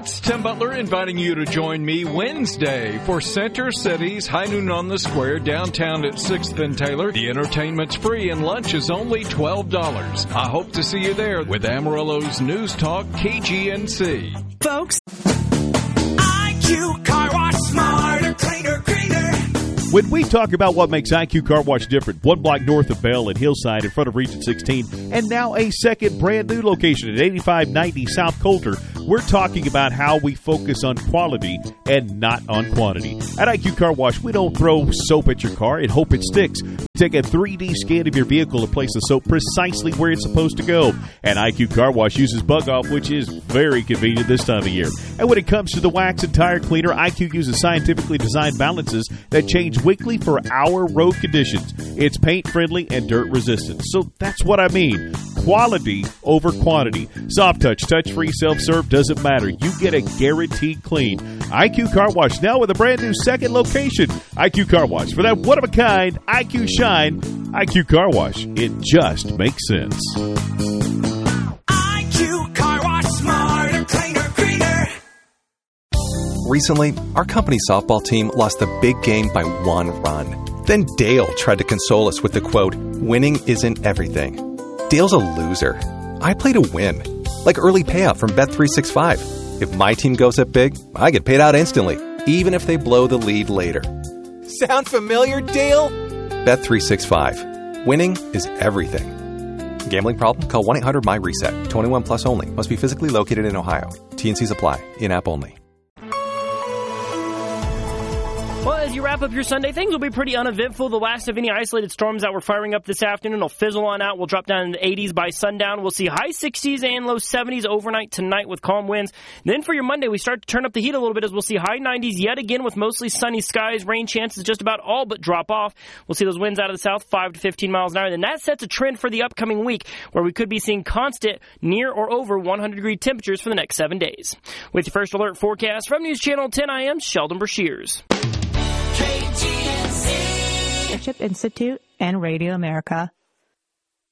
It's Tim Butler inviting you to join me Wednesday for Center City's High Noon on the Square downtown at 6th and Taylor. The entertainment's free and lunch is only $12. I hope to see you there with Amarillo's News Talk KGNC. Folks, IQ Car Wash, smarter, cleaner, greener. When we talk about what makes IQ Car Wash different, one block north of Bell at Hillside in front of Region 16, and now a second brand new location at 8590 South Coulter, we're talking about how we focus on quality and not on quantity. At IQ Car Wash, we don't throw soap at your car and hope it sticks. We take a 3D scan of your vehicle and place the soap precisely where it's supposed to go. And IQ Car Wash uses Bug Off, which is very convenient this time of year. And when it comes to the wax and tire cleaner, IQ uses scientifically designed balances that change weekly for our road conditions. It's paint friendly and dirt resistant. So that's what I mean. Quality over quantity. Soft touch, touch-free, self-serve, doesn't matter. You get a guaranteed clean. IQ Car Wash now with a brand new second location. IQ Car Wash. For that one-of-a-kind IQ shine, IQ Car Wash. It just makes sense. IQ Car Wash, smarter, cleaner, greener. Recently, our company softball team lost the big game by 1 run. Then Dale tried to console us with the quote, "Winning isn't everything." Dale's a loser. I play to win. Like early payout from Bet365. If my team goes up big, I get paid out instantly, even if they blow the lead later. Sound familiar, Dale? Bet365. Winning is everything. Gambling problem? Call 1-800-MY-RESET. 21 plus only. Must be physically located in Ohio. T&Cs apply. In-app only. Well, as you wrap up your Sunday, things will be pretty uneventful. The last of any isolated storms that were firing up this afternoon will fizzle on out. We'll drop down in the 80s by sundown. We'll see high 60s and low 70s overnight tonight with calm winds. Then for your Monday, we start to turn up the heat a little bit as we'll see high 90s yet again with mostly sunny skies. Rain chances just about all but drop off. We'll see those winds out of the south, 5 to 15 miles an hour. Then that sets a trend for the upcoming week where we could be seeing constant near or over 100-degree temperatures for the next 7 days. With your first alert forecast from News Channel 10 IM, Sheldon Brashears. KGNC. Institute and Radio America.